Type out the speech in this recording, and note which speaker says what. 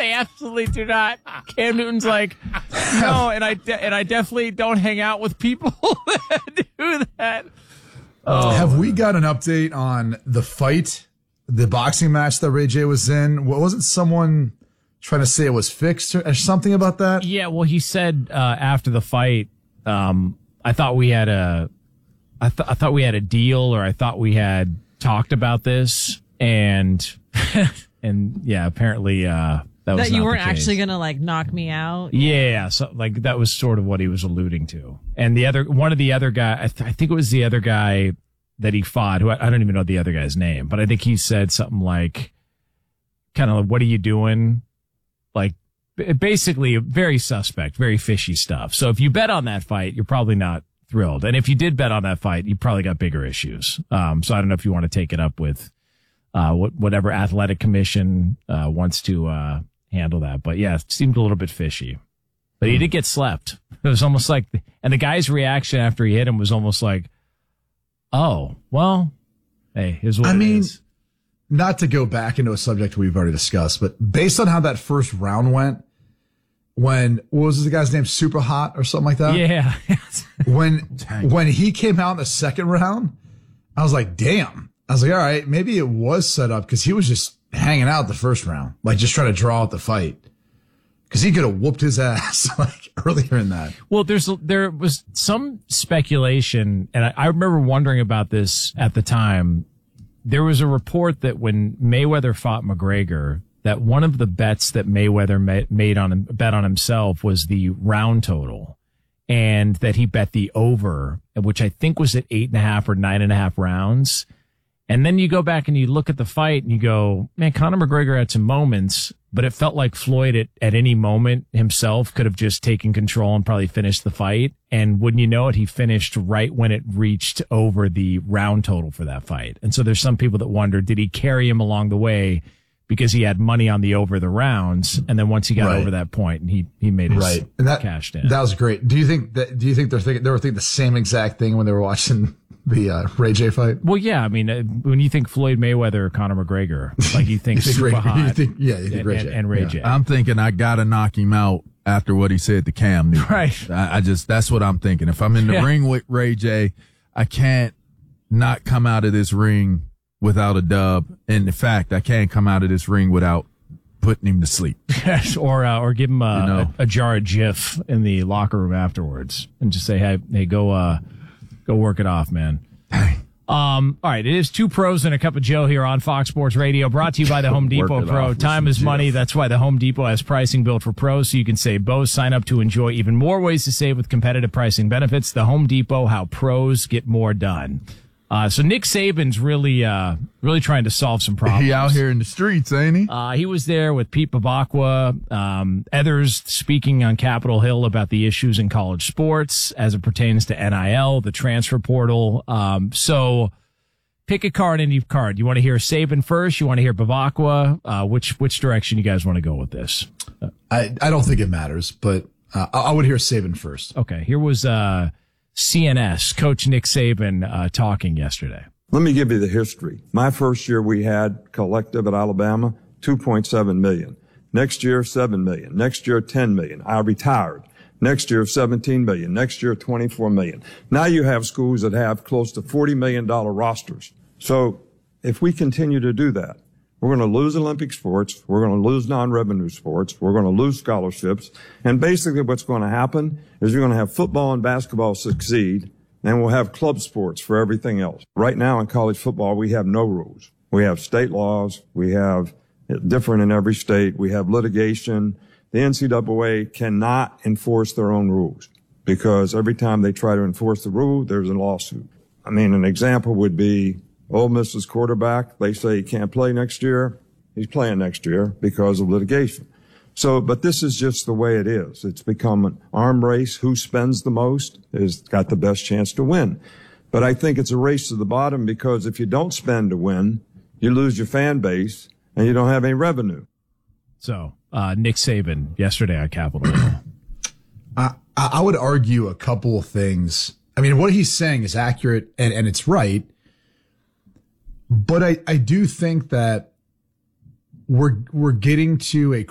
Speaker 1: They absolutely do not. Cam Newton's like, no, and I definitely don't hang out with people that do that.
Speaker 2: Have we got an update on the fight, the boxing match that Ray J was in? Wasn't someone trying to say it was fixed or something about that?
Speaker 1: Yeah, well, he said after the fight, I thought we had a deal, or I thought we had talked about this, and yeah, apparently that was
Speaker 3: that you
Speaker 1: not
Speaker 3: weren't
Speaker 1: the case.
Speaker 3: actually gonna like knock me out.
Speaker 1: Yeah, so like that was sort of what he was alluding to. And one of the other guy, I think it was the other guy that he fought, who I don't even know the other guy's name, but I think he said something like, kind of like, "What are you doing?" Like, basically very suspect, very fishy stuff. So if you bet on that fight, you're probably not thrilled. And if you did bet on that fight, you probably got bigger issues. So I don't know if you want to take it up with whatever athletic commission wants to handle that. But yeah, it seemed a little bit fishy. But he did get slept. It was almost like, and the guy's reaction after he hit him was almost like, oh, well, hey, here's what it is.
Speaker 2: Not to go back into a subject we've already discussed, but based on how that first round went, what was the guy's name? Super Hot or something like that?
Speaker 1: Yeah.
Speaker 2: when he came out in the second round, I was like, damn. I was like, all right, maybe it was set up because he was just hanging out the first round, like just trying to draw out the fight. Because he could have whooped his ass like earlier in that.
Speaker 1: Well, there was some speculation, and I remember wondering about this at the time. There was a report that when Mayweather fought McGregor, that one of the bets that Mayweather bet on himself was the round total, and that he bet the over, which I think was at 8.5 or 9.5 rounds. And then you go back and you look at the fight and you go, man, Conor McGregor had some moments, but it felt like Floyd at any moment himself could have just taken control and probably finished the fight. And wouldn't you know it, he finished right when it reached over the round total for that fight. And so there's some people that wonder, did he carry him along the way because he had money on the over the rounds? And then once he got over that point, and he made his
Speaker 2: and that
Speaker 1: cashed in.
Speaker 2: That was great. Do you think they were thinking the same exact thing when they were watching the Ray J fight?
Speaker 1: Well, yeah. I mean, when you think Floyd Mayweather or Conor McGregor, like you think Super Hot,
Speaker 2: you think Ray J.
Speaker 1: And Ray J.
Speaker 4: I'm thinking I gotta knock him out after what he said to Cam Newton.
Speaker 1: Right.
Speaker 4: I just, that's what I'm thinking. If I'm in the ring with Ray J, I can't not come out of this ring without a dub. And in fact, I can't come out of this ring without putting him to sleep.
Speaker 1: or give him a jar of Jif in the locker room afterwards and just say, hey, go work it off, man. All right, it is Two Pros and a Cup of Joe here on Fox Sports Radio, brought to you by the Home Depot Pro. Time is money. That's why the Home Depot has pricing built for pros, so you can save both. Sign up to enjoy even more ways to save with competitive pricing benefits. The Home Depot, how pros get more done. So Nick Saban's really trying to solve some problems.
Speaker 4: He out here in the streets, ain't he?
Speaker 1: He was there with Pete Babakwa, others speaking on Capitol Hill about the issues in college sports as it pertains to NIL, the transfer portal. So pick a card, any card. You want to hear Saban first? You want to hear Babakwa? Which direction you guys want to go with this?
Speaker 2: I don't think it matters, but I would hear Saban first.
Speaker 1: Okay, here was CNS, Coach Nick Saban, talking yesterday.
Speaker 5: Let me give you the history. My first year we had collective at Alabama, 2.7 million. Next year, 7 million. Next year, 10 million. I retired. Next year, 17 million. Next year, 24 million. Now you have schools that have close to $40 million rosters. So if we continue to do that, we're going to lose Olympic sports. We're going to lose non-revenue sports. We're going to lose scholarships. And basically what's going to happen is you're going to have football and basketball succeed, and we'll have club sports for everything else. Right now in college football, we have no rules. We have state laws. We have different in every state. We have litigation. The NCAA cannot enforce their own rules because every time they try to enforce the rule, there's a lawsuit. I mean, an example would be Ole Miss's quarterback. They say he can't play next year. He's playing next year because of litigation. So, but this is just the way it is. It's become an arm race. Who spends the most has got the best chance to win. But I think it's a race to the bottom because if you don't spend to win, you lose your fan base and you don't have any revenue.
Speaker 1: So, Nick Saban yesterday on Capitol Hill.
Speaker 2: I would argue a couple of things. I mean, what he's saying is accurate and it's right. But I do think that we're getting to a